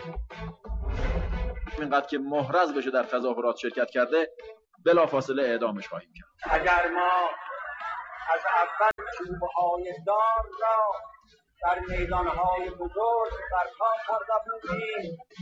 اینقدر که محرز بشه در تظاهرات شرکت کرده بلافاصله اعدامش خواهیم کرد. اگر ما از اول چوب‌های دار را در میدان‌های بزرگ برپا کرده بودیم